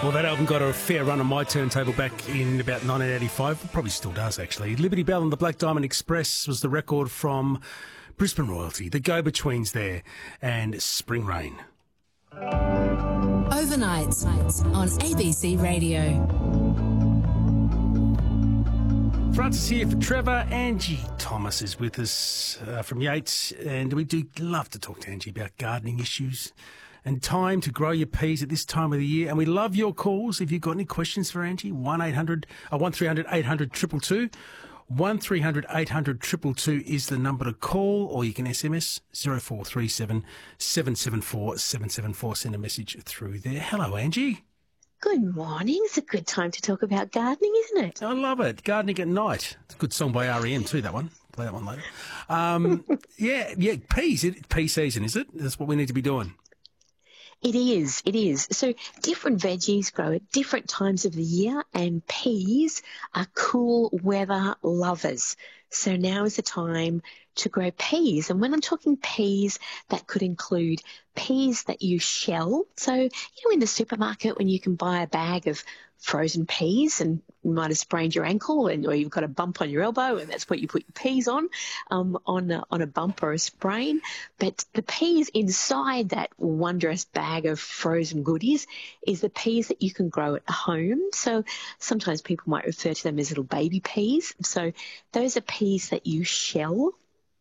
Well, that album got a fair run on my turntable back in about 1985. It probably still does, actually. Liberty Bell and the Black Diamond Express was the record from Brisbane Royalty. The Go-Betweens there and Spring Rain. Overnights on ABC Radio. Francis here for Trevor. Angie Thomas is with us from Yates, and we do love to talk to Angie about gardening issues and time to grow your peas at this time of the year. And we love your calls. If you've got any questions for Angie, 1300 800 222. 1300 800 222 is the number to call, or you can SMS 0437 774 774. Send a message through there. Hello, Angie. Good morning. It's a good time to talk about gardening, isn't it? I love it. Gardening at Night. It's a good song by R.E.M. too, that one. Play that one later. Yeah, peas. Pea season, is it? That's what we need to be doing. It is. So different veggies grow at different times of the year, and peas are cool weather lovers. So now is the time to grow peas. And when I'm talking peas, that could include peas that you shell. So, in the supermarket when you can buy a bag of frozen peas and you might have sprained your ankle or you've got a bump on your elbow and that's what you put your peas on a bump or a sprain. But the peas inside that wondrous bag of frozen goodies is the peas that you can grow at home. So sometimes people might refer to them as little baby peas. So those are peas that you shell.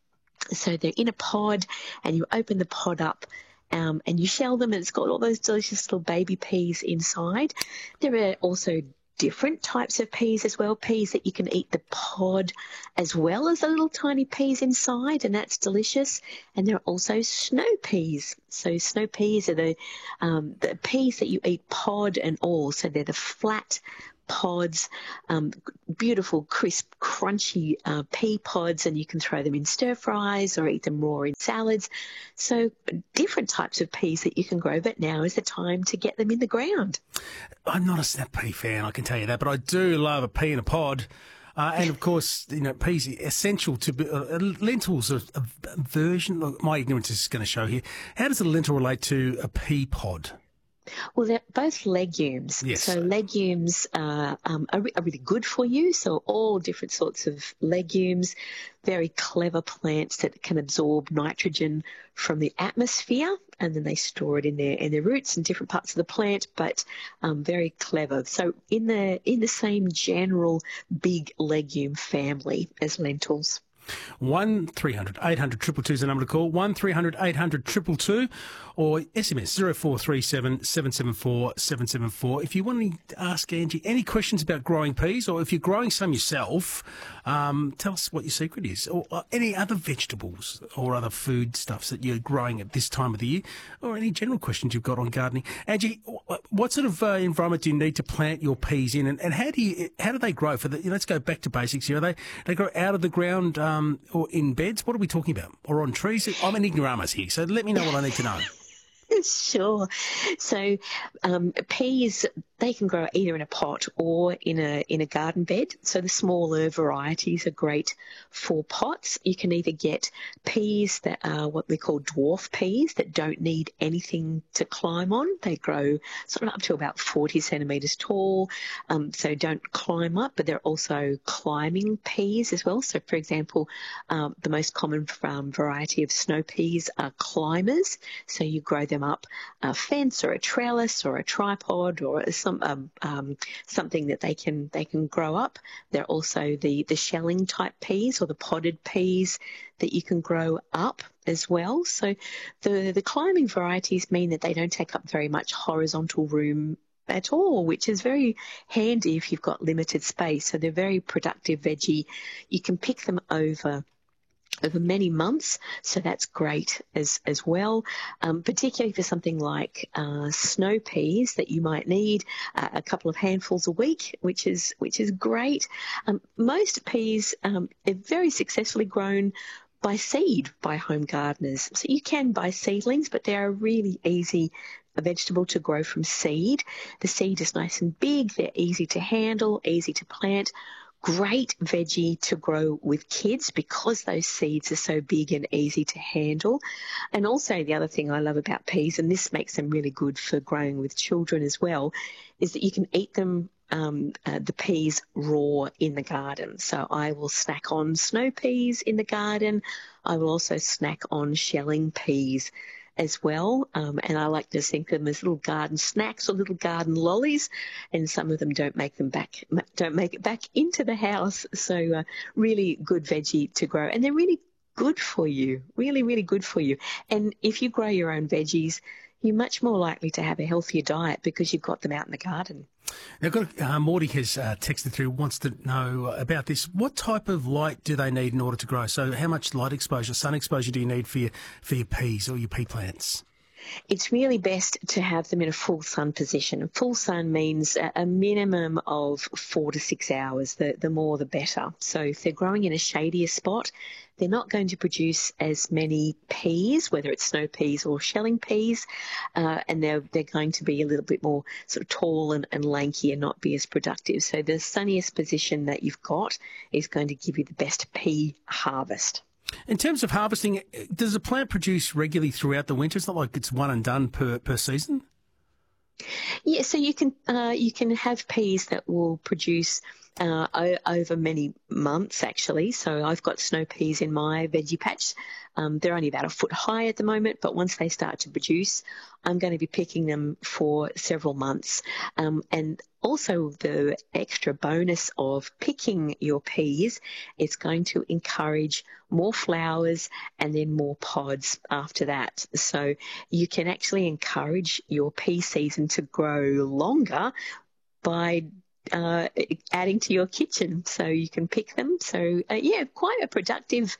So they're in a pod and you open the pod up and you shell them, and it's got all those delicious little baby peas inside. There are also different types of peas as well, peas that you can eat the pod as well as the little tiny peas inside, and that's delicious. And there are also snow peas. So snow peas are the peas that you eat pod and all. So they're the flat pods, beautiful, crisp, crunchy pea pods, and you can throw them in stir fries or eat them raw in salads. So different types of peas that you can grow, but now is the time to get them in the ground. I'm not a snap pea fan, I can tell you that, but I do love a pea in a pod. And of course, peas are essential to lentils. A version. Look, my ignorance is going to show here. How does a lentil relate to a pea pod? Well, they're both legumes. Yes. So legumes are really good for you. So all different sorts of legumes, very clever plants that can absorb nitrogen from the atmosphere, and then they store it in their roots in different parts of the plant, but very clever. So in the same general big legume family as lentils. 1300 800 222 is the number to call. 1300 800 222 or SMS 0437 774 774. If you want to ask Angie any questions about growing peas, or if you're growing some yourself, tell us what your secret is, or any other vegetables or other food stuffs that you're growing at this time of the year, or any general questions you've got on gardening. Angie, what sort of environment do you need to plant your peas in, and how do they grow? Let's go back to basics here. They grow out of the ground or in beds? What are we talking about? Or on trees? I'm an ignoramus here, so let me know what I need to know. Sure. So peas, they can grow either in a pot or in a garden bed. So the smaller varieties are great for pots. You can either get peas that are what we call dwarf peas that don't need anything to climb on. They grow sort of up to about 40 centimetres tall, so don't climb up, but they're also climbing peas as well. So, for example, the most common variety of snow peas are climbers. So you grow them up a fence or a trellis or a tripod or something that they can grow up. There are also the shelling type peas or the podded peas that you can grow up as well. So the climbing varieties mean that they don't take up very much horizontal room at all, which is very handy if you've got limited space. So they're very productive veggie. You can pick them over many months, so that's great as well, particularly for something like snow peas that you might need a couple of handfuls a week, which is great. Most peas are very successfully grown by seed by home gardeners. So you can buy seedlings, but they are really easy a vegetable to grow from seed. The seed is nice and big, they're easy to handle, easy to plant, Great veggie to grow with kids because those seeds are so big and easy to handle. And also the other thing I love about peas, and this makes them really good for growing with children as well, is that you can eat them the peas raw in the garden. So I will snack on snow peas in the garden. I will also snack on shelling peas as well, and I like to think of them as little garden snacks or little garden lollies, and some of them don't make it back into the house. So really good veggie to grow, and they're really good for you, really, really good for you. And if you grow your own veggies, you're much more likely to have a healthier diet because you've got them out in the garden. Now, Morty has texted through, wants to know about this. What type of light do they need in order to grow? So how much light exposure, sun exposure do you need for your peas or your pea plants? It's really best to have them in a full sun position. Full sun means a minimum of 4 to 6 hours. The more, the better. So if they're growing in a shadier spot, they're not going to produce as many peas, whether it's snow peas or shelling peas, and they're going to be a little bit more sort of tall and lanky and not be as productive. So the sunniest position that you've got is going to give you the best pea harvest. In terms of harvesting, does the plant produce regularly throughout the winter? It's not like it's one and done per season? Yeah, so you can have peas that will produce over many months, actually. So I've got snow peas in my veggie patch. They're only about a foot high at the moment, but once they start to produce, I'm going to be picking them for several months. And also the extra bonus of picking your peas, it's going to encourage more flowers and then more pods after that. So you can actually encourage your pea season to grow longer by adding to your kitchen, so you can pick them. So quite a productive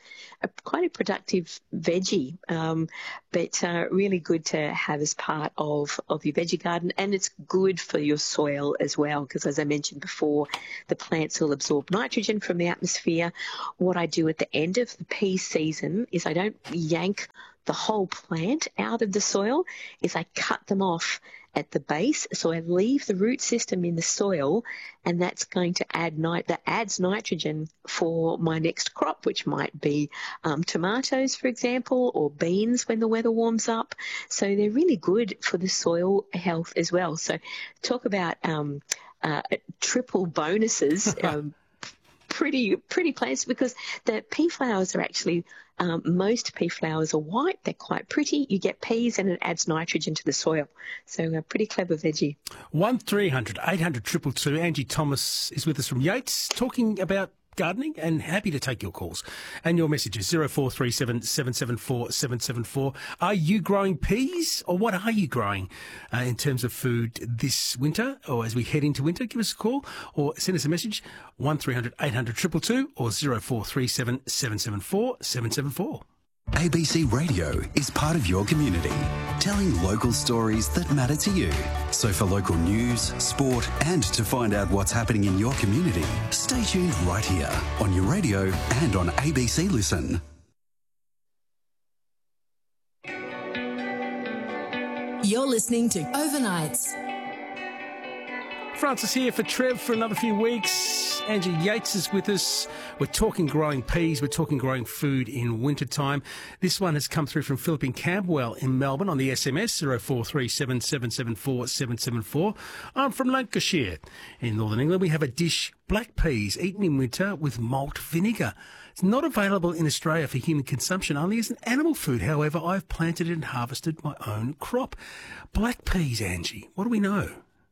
veggie, but really good to have as part of your veggie garden, and it's good for your soil as well because, as I mentioned before, the plants will absorb nitrogen from the atmosphere. What I do at the end of the pea season is I don't yank the whole plant out of the soil, is I cut them off at the base. So I leave the root system in the soil, and that's going to adds nitrogen for my next crop, which might be tomatoes, for example, or beans when the weather warms up. So they're really good for the soil health as well. So talk about triple bonuses. Pretty plants, because the pea flowers are actually, most pea flowers are white. They're quite pretty. You get peas and it adds nitrogen to the soil. So a pretty clever veggie. 1300 800 222. Angie Thomas is with us from Yates talking about gardening, and happy to take your calls and your messages. 0437 774 774. Are you growing peas, or what are you growing in terms of food this winter, or as we head into winter? Give us a call or send us a message, 1300 800 222 or 0437 774 774. ABC Radio is part of your community, telling local stories that matter to you. So for local news, sport, and to find out what's happening in your community, stay tuned right here on your radio and on ABC Listen. You're listening to Overnights. Francis here for Trev for another few weeks. Angie Yates is with us. We're talking growing peas. We're talking growing food in wintertime. This one has come through from Philip in Camberwell in Melbourne on the SMS 0437 774 774. I'm from Lancashire in Northern England. We have a dish, black peas, eaten in winter with malt vinegar. It's not available in Australia for human consumption, only as an animal food. However, I've planted and harvested my own crop. Black peas, Angie, what do we know?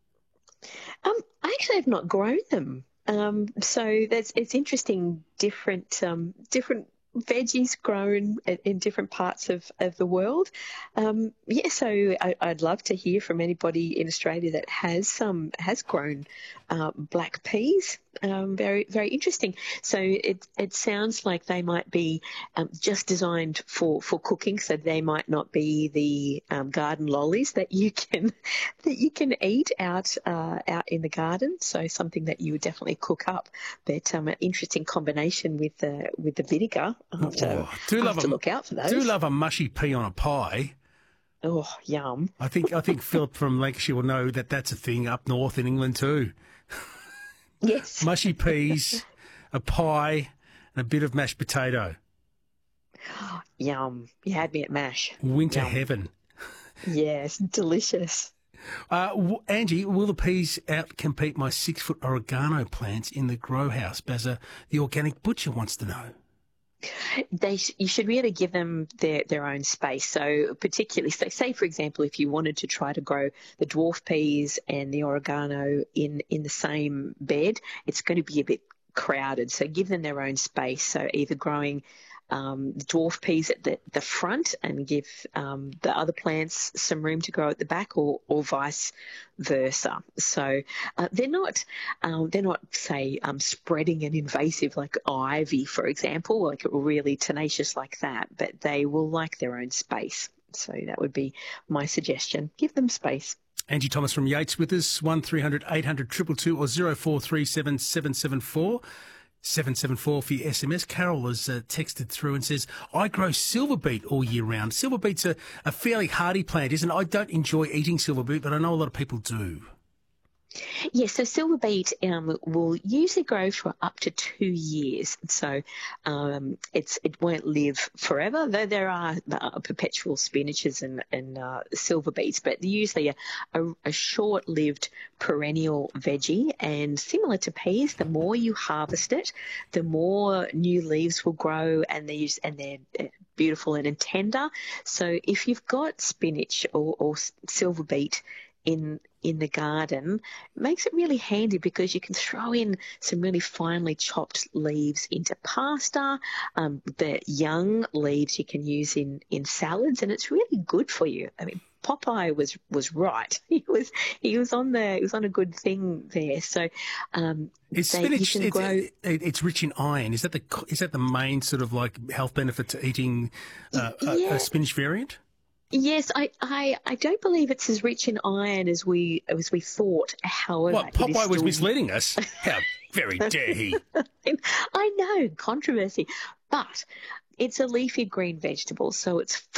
I actually have not grown them. So it's interesting, different veggies grown in different parts of the world. So I'd love to hear from anybody in Australia that has grown black peas. Very, very interesting. So it sounds like they might be just designed for cooking, so they might not be the garden lollies that you can eat out in the garden. So something that you would definitely cook up, but an interesting combination with the vinegar. I'll have to look out for those. Do love a mushy pea on a pie. Oh, yum! I think Philip from Lancashire will know that that's a thing up north in England too. Yes. Mushy peas a pie, and a bit of mashed potato. Yum. You had me at mash. Winter Yum. heaven. Yes, delicious. Angie, will the peas outcompete my 6-foot oregano plants in the grow house? Bazza, the organic butcher, wants to know. You should really give them their own space. So particularly, say for example, if you wanted to try to grow the dwarf peas and the oregano in the same bed, it's going to be a bit crowded. So give them their own space. So either growing the dwarf peas at the front and give the other plants some room to grow at the back, or vice versa. So they're not say spreading and invasive like ivy, for example, like really tenacious like that, but they will like their own space. So that would be my suggestion. Give them space. Angie Thomas from Yates with us, 1300 800 222 or 0437 774 774 for your SMS. Carol has texted through and says, I grow silver beet all year round. Silver beet's a fairly hardy plant, isn't it? I don't enjoy eating silver beet, but I know a lot of people do. Yes, so silver beet will usually grow for up to 2 years. So it won't live forever, though there are perpetual spinaches and silver beets, but they're usually a short-lived perennial veggie. And similar to peas, the more you harvest it, the more new leaves will grow, and they're beautiful and tender. So if you've got spinach or silver beet in the garden, it makes it really handy because you can throw in some really finely chopped leaves into pasta. The young leaves you can use in salads, and it's really good for you. I mean, Popeye was right. He was on a good thing there. So is spinach, it's rich in iron. Is that the main sort of like health benefit to eating a spinach variant? Yes, I don't believe it's as rich in iron as we thought. However, what, Popeye was misleading us? How very dare he? I know, controversy, but it's a leafy green vegetable, so it's